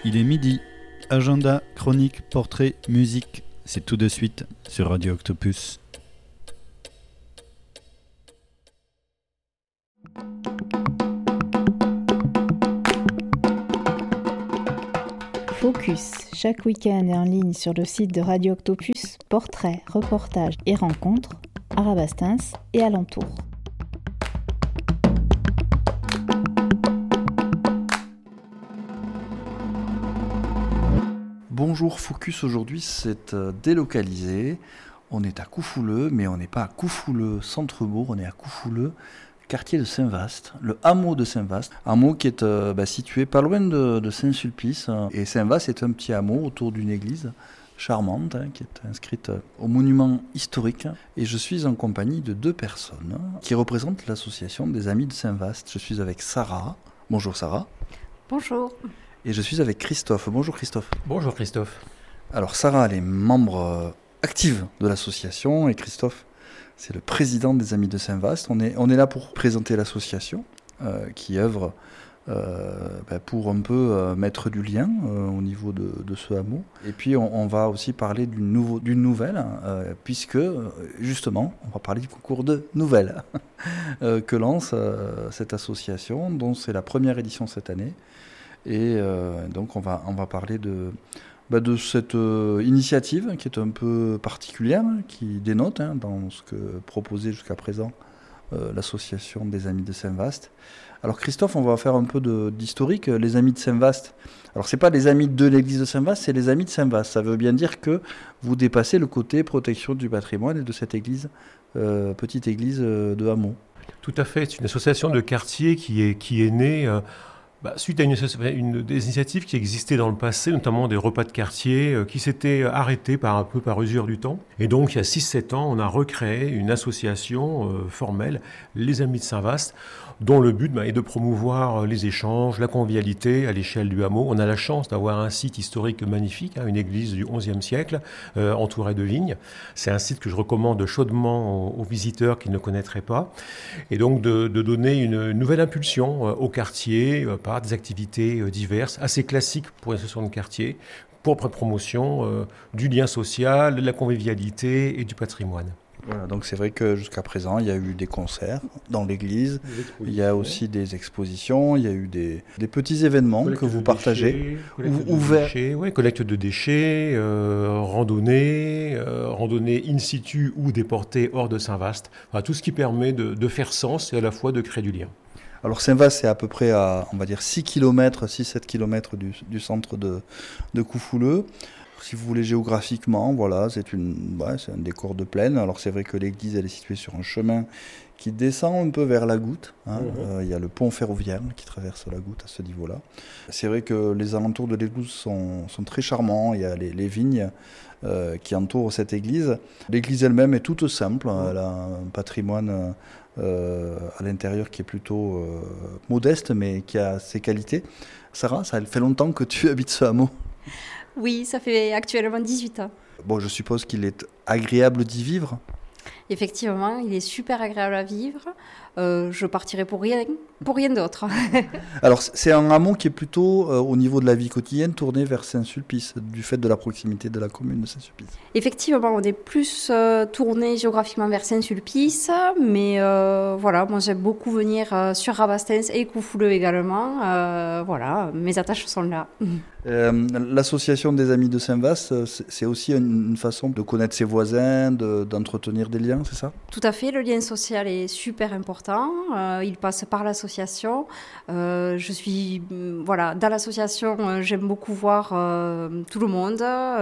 Il est midi. Agenda, chronique, portrait, musique. C'est tout de suite sur Radio Octopus. Focus, chaque week-end est en ligne sur le site de Radio Octopus, portraits, reportages et rencontres à Rabastens et alentours. Bonjour, Focus aujourd'hui c'est délocalisé. On est à Coufouleux, mais on n'est pas à Coufouleux centre-bourg, on est à Coufouleux, quartier de Saint-Vaast, le hameau de Saint-Vaast, hameau qui est situé pas loin de Saint-Sulpice. Et Saint-Vaast est un petit hameau autour d'une église charmante qui est inscrite au monument historique. Et je suis en compagnie de deux personnes qui représentent l'association des Amis de Saint-Vaast. Je suis avec Sarah. Bonjour Sarah. Bonjour. Et je suis avec Christophe. Bonjour Christophe. Bonjour Christophe. Alors Sarah, elle est membre active de l'association et Christophe, c'est le président des Amis de Saint-Vaast. On est là pour présenter l'association qui œuvre pour un peu mettre du lien au niveau de ce hameau. Et puis on va aussi parler d'une nouvelle, puisque justement on va parler du concours de nouvelles que lance cette association, dont c'est la première édition cette année. Et donc on va parler de cette initiative qui est un peu particulière, qui dénote dans ce que proposait jusqu'à présent l'association des Amis de Saint-Vaast. Alors Christophe, on va faire un peu d'historique. Les Amis de Saint-Vaast, alors c'est pas les Amis de l'église de Saint-Vaast, c'est les Amis de Saint-Vaast. Ça veut bien dire que vous dépassez le côté protection du patrimoine et de cette église, petite église de hameau. Tout à fait, c'est une association de quartier qui est née... suite à une des initiatives qui existaient dans le passé, notamment des repas de quartier, qui s'étaient arrêtés par usure du temps. Et donc, il y a 6-7 ans, on a recréé une association formelle, les Amis de Saint-Vaast, dont le but est de promouvoir les échanges, la convivialité à l'échelle du hameau. On a la chance d'avoir un site historique magnifique, une église du XIe siècle, entourée de vignes. C'est un site que je recommande chaudement aux visiteurs qui ne connaîtraient pas. Et donc, de donner une nouvelle impulsion au quartier, par des activités diverses, assez classiques pour une association de quartier, pour promotion du lien social, de la convivialité et du patrimoine. Voilà, donc c'est vrai que jusqu'à présent, il y a eu des concerts dans l'église, il y a aussi des expositions, il y a eu des petits événements collecte que vous partagez, ouverts. Collecte de déchets, randonnée in situ ou déportée hors de Saint-Vaast. Enfin, tout ce qui permet de faire sens et à la fois de créer du lien. Alors Saint-Vaast, c'est à peu près à, on va dire, 6-7 km du centre de Coufouleux. Si vous voulez géographiquement, voilà, c'est un décor de plaine. Alors c'est vrai que l'église, elle est située sur un chemin qui descend un peu vers la Goutte. Il y a le pont ferroviaire qui traverse la Goutte à ce niveau-là. C'est vrai que les alentours de l'église sont très charmants. Il y a les vignes qui entourent cette église. L'église elle-même est toute simple. Elle a un patrimoine à l'intérieur qui est plutôt modeste, mais qui a ses qualités. Sarah, ça fait longtemps que tu habites ce hameau. Oui, ça fait actuellement 18 ans. Bon, je suppose qu'il est agréable d'y vivre. Effectivement, il est super agréable à vivre. Je partirai pour rien d'autre. Alors, c'est un hameau qui est plutôt, au niveau de la vie quotidienne, tourné vers Saint-Sulpice, du fait de la proximité de la commune de Saint-Sulpice. Effectivement, on est plus tourné géographiquement vers Saint-Sulpice, mais moi j'aime beaucoup venir sur Rabastens et Coufouleux également. Mes attaches sont là. L'association des Amis de Saint-Vaast, c'est aussi une façon de connaître ses voisins, d'entretenir des liens, c'est ça ? Tout à fait, le lien social est super important. Il passe par l'association. Je suis dans l'association, j'aime beaucoup voir tout le monde.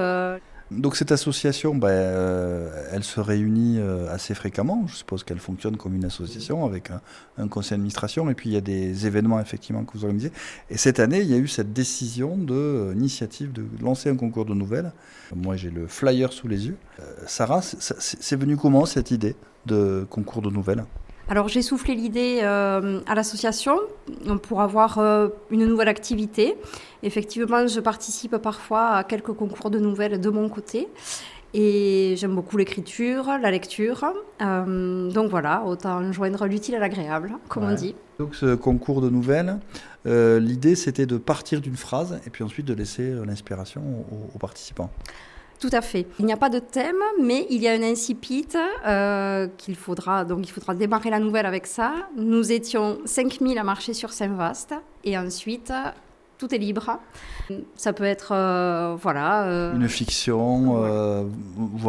Donc cette association, elle se réunit assez fréquemment. Je suppose qu'elle fonctionne comme une association avec un conseil d'administration. Et puis il y a des événements effectivement que vous organisez. Et cette année, il y a eu cette décision d'initiative de lancer un concours de nouvelles. Moi, j'ai le flyer sous les yeux. Sarah, c'est venu comment cette idée de concours de nouvelles ? Alors j'ai soufflé l'idée à l'association pour avoir une nouvelle activité. Effectivement, je participe parfois à quelques concours de nouvelles de mon côté. Et j'aime beaucoup l'écriture, la lecture. Donc voilà, autant joindre l'utile à l'agréable, comme on dit. Donc ce concours de nouvelles, l'idée c'était de partir d'une phrase et puis ensuite de laisser l'inspiration aux participants. Tout à fait. Il n'y a pas de thème, mais il y a un incipit qu'il faudra. Donc il faudra démarrer la nouvelle avec ça. Nous étions 5000 à marcher sur Saint-Vaast et ensuite... Tout est libre. Ça peut être, une fiction,